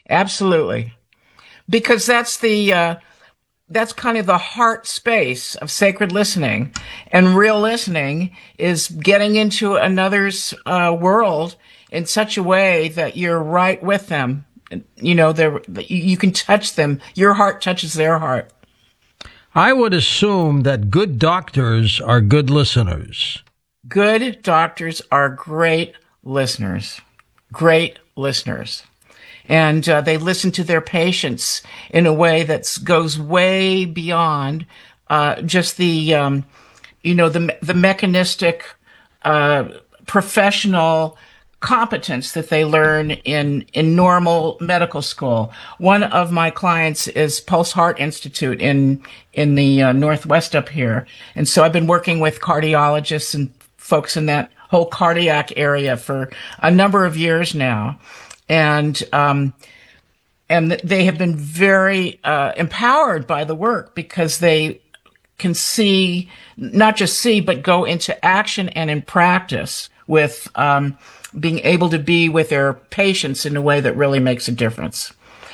Absolutely. Because that's kind of the heart space of sacred listening. And real listening is getting into another's world in such a way that you're right with them. You know, you can touch them. Your heart touches their heart. I would assume that good doctors are good listeners. Good doctors are great listeners. Great listeners. And they listen to their patients in a way that goes way beyond just the mechanistic, professional competence that they learn in normal medical school. One of my clients is Pulse Heart Institute in the Northwest up here, and so I've been working with cardiologists and folks in that whole cardiac area for a number of years now. And they have been very empowered by the work because they can see, not just see, but go into action and in practice with being able to be with their patients in a way that really makes a difference.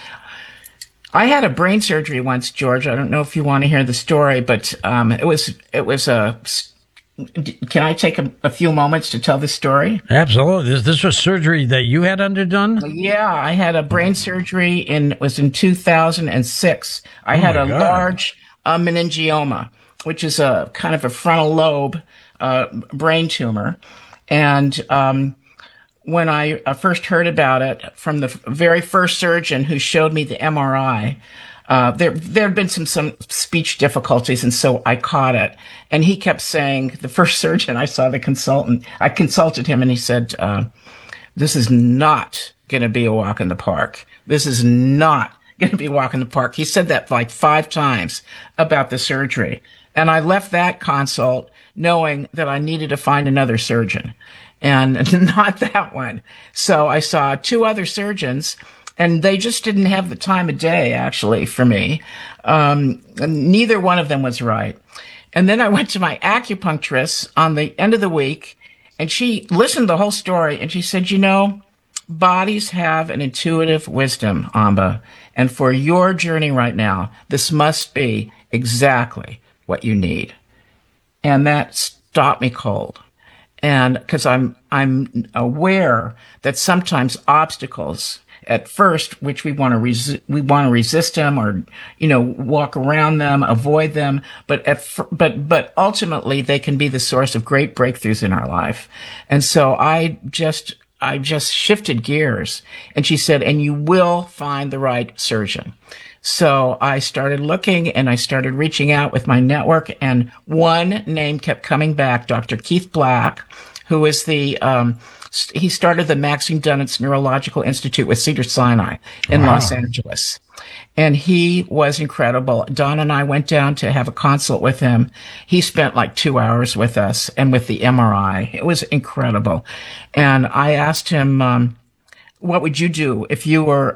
I had a brain surgery once, George. I don't know if you want to hear the story, but it was a. Can I take a few moments to tell the story? Absolutely. This was surgery that you had underdone? Yeah, I had a brain surgery it was in 2006. I had a large meningioma, which is a kind of a frontal lobe brain tumor. And when I first heard about it from the very first surgeon who showed me the MRI, there had been some speech difficulties, and so I caught it. And he kept saying, the first surgeon I saw, I consulted him, and he said, this is not going to be a walk in the park. This is not going to be a walk in the park. He said that like 5 times about the surgery. And I left that consult knowing that I needed to find another surgeon, and not that one. So I saw 2 other surgeons, and they just didn't have the time of day, actually, for me. Neither one of them was right. And then I went to my acupuncturist on the end of the week, and she listened to the whole story, and she said, you know, bodies have an intuitive wisdom, Amba, and for your journey right now, this must be exactly what you need. And that stopped me cold. And because I'm aware that sometimes obstacles at first, which we want to resist them, or walk around them, avoid them, but ultimately they can be the source of great breakthroughs in our life. And so I just shifted gears, and she said, and you will find the right surgeon. So I started looking, and I started reaching out with my network, and one name kept coming back, Dr. Keith Black, who is he started the Maxine Dunnett Neurological Institute with Cedars-Sinai in Los Angeles. And he was incredible. Don and I went down to have a consult with him. He spent like 2 hours with us and with the MRI. It was incredible. And I asked him, what would you do if you were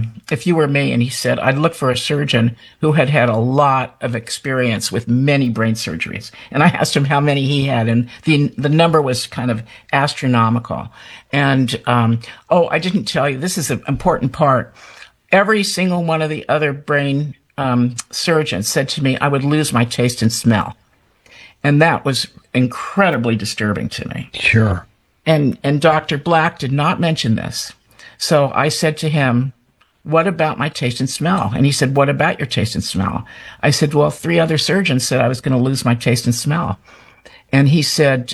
me? And he said, I'd look for a surgeon who had had a lot of experience with many brain surgeries. And I asked him how many he had, and the number was kind of astronomical. And, I didn't tell you, this is an important part. Every single one of the other brain, surgeons said to me, I would lose my taste and smell. And that was incredibly disturbing to me. Sure. And Dr. Black did not mention this. So I said to him, what about my taste and smell? And he said, what about your taste and smell? I said, well, 3 other surgeons said I was going to lose my taste and smell. And he said,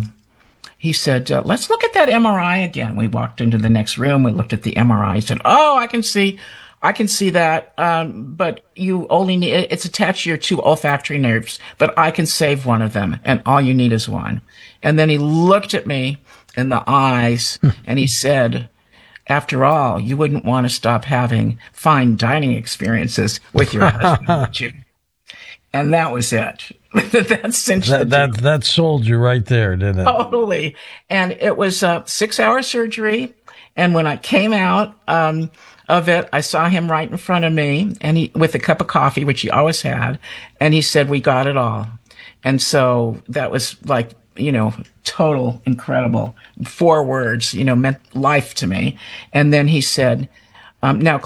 let's look at that MRI again. We walked into the next room. We looked at the MRI. He said, I can see that. But you only need, it's attached to your 2 olfactory nerves, but I can save one of them, and all you need is one. And then he looked at me in the eyes and he said, after all, you wouldn't want to stop having fine dining experiences with your husband, would you? And that was it. That cinched that sold you right there, didn't it? Totally. And it was a 6-hour surgery. And when I came out of it, I saw him right in front of me, and he with a cup of coffee, which he always had, and he said, "We got it all." And so that was like, total incredible 4 words, meant life to me. And then he said, now